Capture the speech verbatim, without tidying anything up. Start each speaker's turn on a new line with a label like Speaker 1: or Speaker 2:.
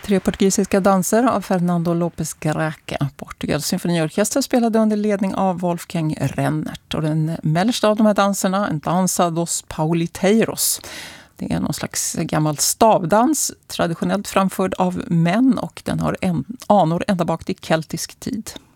Speaker 1: tre portugisiska danser av Fernando Lopes Graca. Portugals symfoniorkester spelade under ledning av Wolfgang Rennert. Och den mellersta av de här danserna, en dansa dos Pauliteiros. Det är någon slags gammal stavdans, traditionellt framförd av män, och den har en, anor ända bak till keltisk tid.